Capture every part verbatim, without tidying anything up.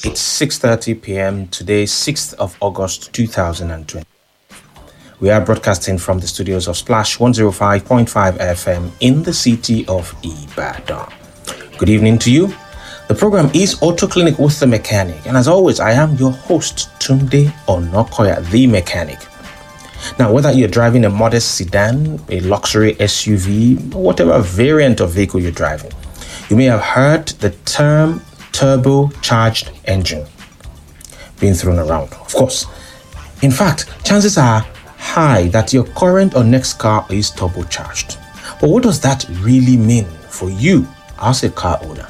It's six thirty p.m. today, sixth of August two thousand twenty. We are broadcasting from the studios of Splash one oh five point five F M in the city of Ibadan. Good evening to you. The program is Auto Clinic with the Mechanic, and as always, I am your host, Tunde Onokoya, the Mechanic. Now, whether you're driving a modest sedan, a luxury S U V, or whatever variant of vehicle you're driving, you may have heard the term turbocharged engine being thrown around. Of course. In fact, chances are high that your current or next car is turbocharged. But what does that really mean for you as a car owner?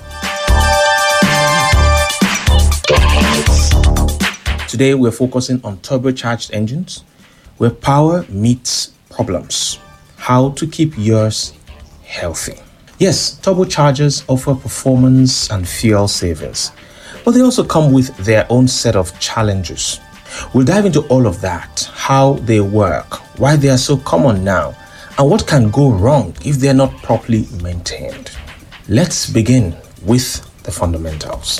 Today, we're focusing on turbocharged engines, where power meets problems. How to keep yours healthy. Yes, turbochargers offer performance and fuel savings, but they also come with their own set of challenges. We'll dive into all of that, how they work, why they are so common now, and what can go wrong if they're not properly maintained. Let's begin with the fundamentals.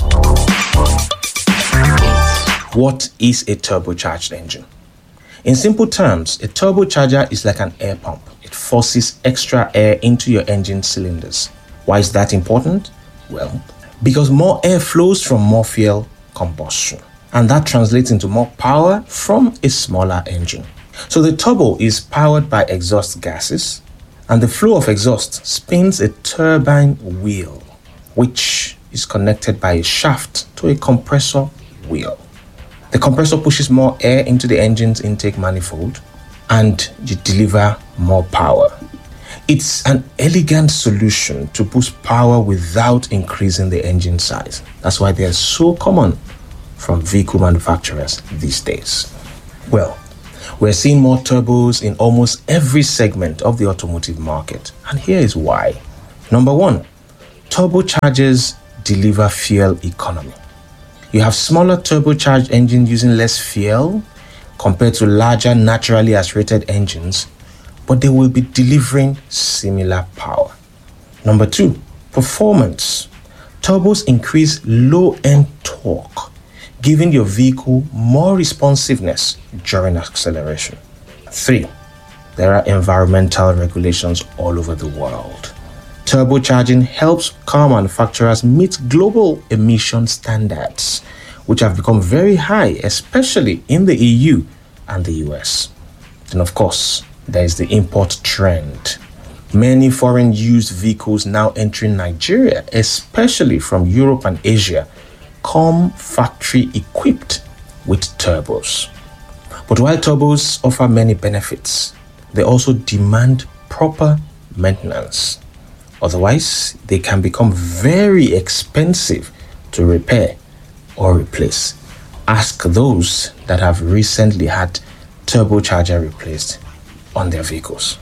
What is a turbocharged engine? In simple terms, a turbocharger is like an air pump. It forces extra air into your engine cylinders. Why is that important? Well, because more air flows from more fuel combustion, and that translates into more power from a smaller engine. So the turbo is powered by exhaust gases, and the flow of exhaust spins a turbine wheel, which is connected by a shaft to a compressor wheel. The compressor pushes more air into the engine's intake manifold, and you deliver more power. It's an elegant solution to boost power without increasing the engine size. That's why they're so common from vehicle manufacturers these days. Well, we're seeing more turbos in almost every segment of the automotive market, and here is why. Number one, turbochargers deliver fuel economy. You have smaller turbocharged engines using less fuel compared to larger naturally aspirated engines, but they will be delivering similar power. Number two, performance. Turbos increase low-end torque, giving your vehicle more responsiveness during acceleration. Three, there are environmental regulations all over the world. Turbocharging helps car manufacturers meet global emission standards, which have become very high, especially in the E U and the U S. And of course, there is the import trend. Many foreign used vehicles now entering Nigeria, especially from Europe and Asia, come factory equipped with turbos. But while turbos offer many benefits, they also demand proper maintenance. Otherwise, they can become very expensive to repair or replace. Ask those that have recently had turbocharger replaced on their vehicles.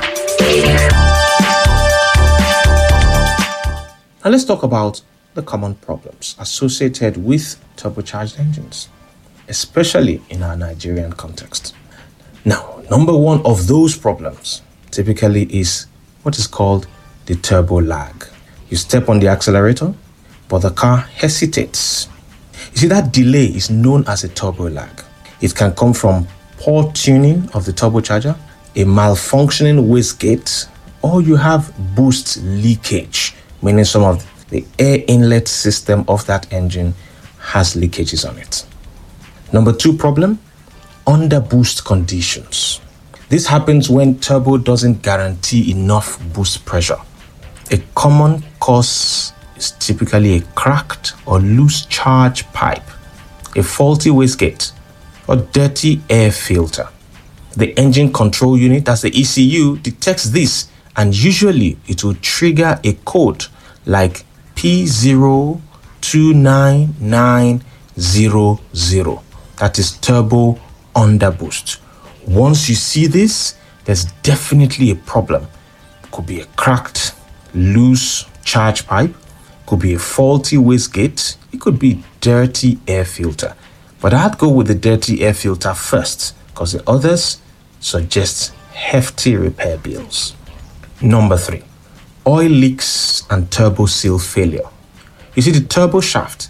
Now let's talk about the common problems associated with turbocharged engines, especially in our Nigerian context. Now, number one of those problems typically is what is called the turbo lag. You step on the accelerator, but the car hesitates. You see, that delay is known as a turbo lag. It can come from poor tuning of the turbocharger, a malfunctioning wastegate, or you have boost leakage, meaning some of the air inlet system of that engine has leakages on it. Number two problem, underboost conditions. This happens when turbo doesn't guarantee enough boost pressure. A common cause is typically a cracked or loose charge pipe, a faulty wastegate, or dirty air filter. The engine control unit, that's the E C U, detects this, and usually it will trigger a code like P zero two nine nine zero zero. That is turbo underboost. Once you see this, there's definitely a problem. It could be a cracked, loose charge pipe, could be a faulty wastegate, it could be dirty air filter. But I'd go with the dirty air filter first, because the others suggest hefty repair bills. Number three, oil leaks and turbo seal failure. You see, the turbo shaft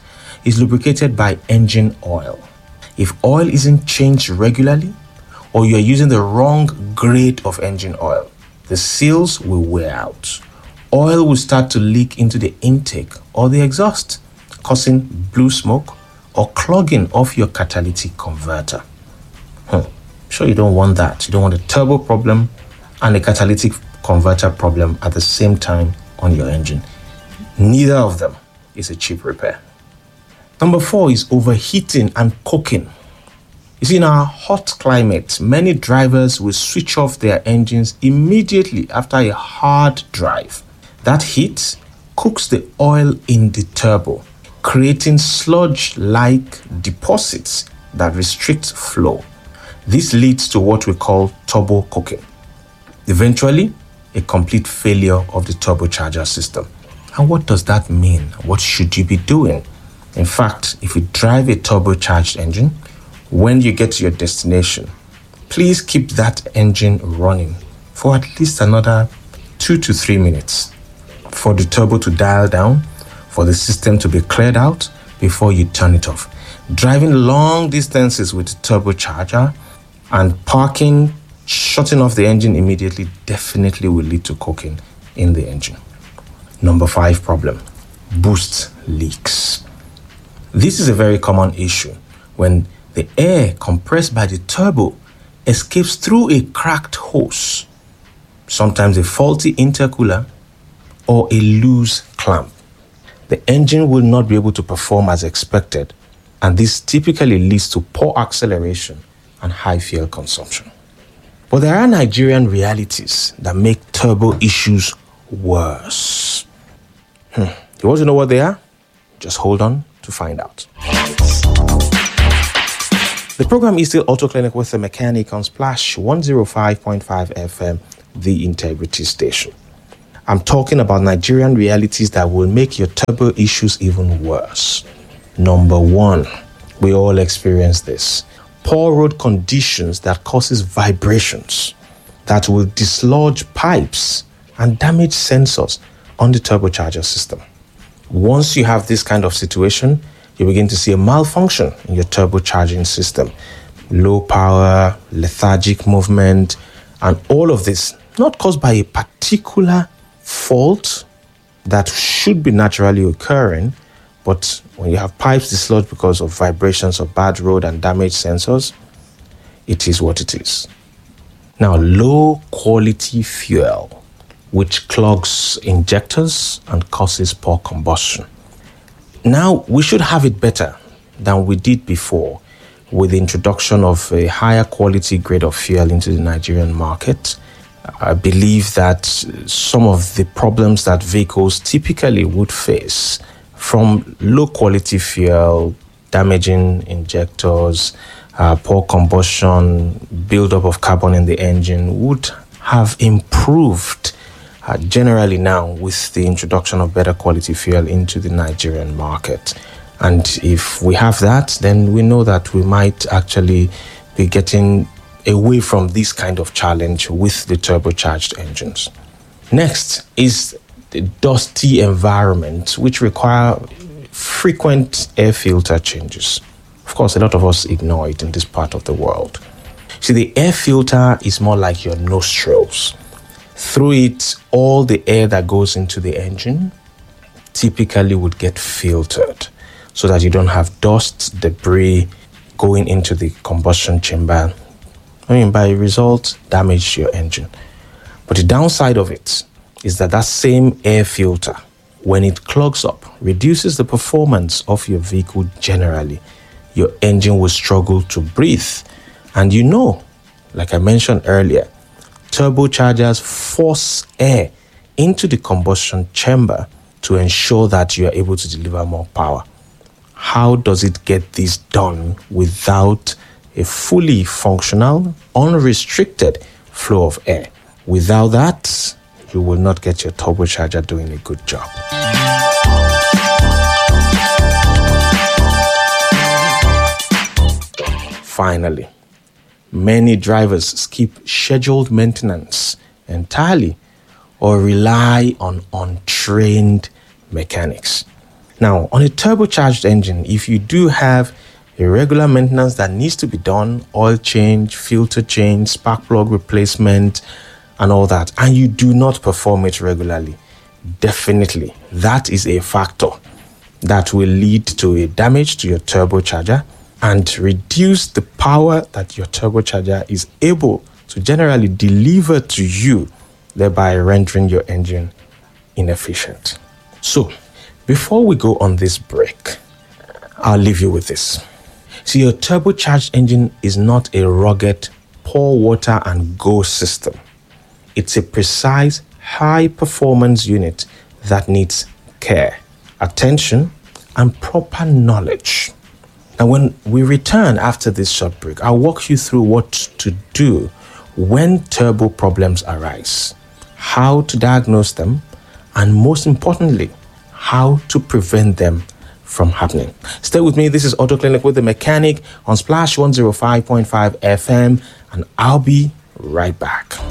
is lubricated by engine oil. If oil isn't changed regularly, or you are using the wrong grade of engine oil, the seals will wear out. Oil will start to leak into the intake or the exhaust, causing blue smoke or clogging of your catalytic converter. Hmm. Sure, you don't want that. You don't want a turbo problem and a catalytic converter problem at the same time on your engine. Neither of them is a cheap repair. Number four is overheating and coking. You see, in our hot climate, many drivers will switch off their engines immediately after a hard drive. That heat cooks the oil in the turbo, creating sludge-like deposits that restrict flow. This leads to what we call turbo coking. Eventually, a complete failure of the turbocharger system. And what does that mean? What should you be doing? In fact, if you drive a turbocharged engine, when you get to your destination, please keep that engine running for at least another two to three minutes for the turbo to dial down, for the system to be cleared out before you turn it off. Driving long distances with the turbocharger and parking, shutting off the engine immediately definitely will lead to coking in the engine. Number five problem, boost leaks. This is a very common issue when the air compressed by the turbo escapes through a cracked hose, sometimes a faulty intercooler or a loose clamp. The engine will not be able to perform as expected, and this typically leads to poor acceleration and high fuel consumption. But there are Nigerian realities that make turbo issues worse. Hmm. You want to know what they are? Just hold on to find out. The program is still Auto Clinic with the mechanic on Splash one oh five point five F M, the Integrity Station. I'm talking about Nigerian realities that will make your turbo issues even worse. Number one, we all experience this. Poor road conditions that causes vibrations that will dislodge pipes and damage sensors on the turbocharger system. Once you have this kind of situation, you begin to see a malfunction in your turbocharging system. Low power, lethargic movement, and all of this not caused by a particular fault that should be naturally occurring, but when you have pipes dislodged because of vibrations of bad road and damaged sensors, it is what it is. Now, low quality fuel, which clogs injectors and causes poor combustion. Now, we should have it better than we did before with the introduction of a higher quality grade of fuel into the Nigerian market. I believe that some of the problems that vehicles typically would face from low quality fuel, damaging injectors, uh, poor combustion, buildup of carbon in the engine would have improved uh, generally now with the introduction of better quality fuel into the Nigerian market. And if we have that, then we know that we might actually be getting away from this kind of challenge with the turbocharged engines. Next is the dusty environment, which require frequent air filter changes. Of course, a lot of us ignore it in this part of the world. See, the air filter is more like your nostrils. Through it, all the air that goes into the engine typically would get filtered so that you don't have dust, debris going into the combustion chamber. I mean, by result, damage your engine. But the downside of it is that that same air filter, when it clogs up, reduces the performance of your vehicle generally. Your engine will struggle to breathe. And you know, like I mentioned earlier, turbochargers force air into the combustion chamber to ensure that you are able to deliver more power. How does it get this done without a fully functional, unrestricted flow of air? Without that, you will not get your turbocharger doing a good job. Finally, many drivers skip scheduled maintenance entirely or rely on untrained mechanics. Now, on a turbocharged engine, if you do have irregular maintenance that needs to be done, oil change, filter change, spark plug replacement, and all that, and you do not perform it regularly, definitely that is a factor that will lead to a damage to your turbocharger and reduce the power that your turbocharger is able to generally deliver to you, thereby rendering your engine inefficient. So, before we go on this break, I'll leave you with this. See, your turbocharged engine is not a rugged, pour water and go system. It's a precise, high-performance unit that needs care, attention, and proper knowledge. And when we return after this short break, I'll walk you through what to do when turbo problems arise, how to diagnose them, and most importantly, how to prevent them from happening. Stay with me. This is Auto Clinic with the Mechanic on Splash one oh five point five F M, and I'll be right back.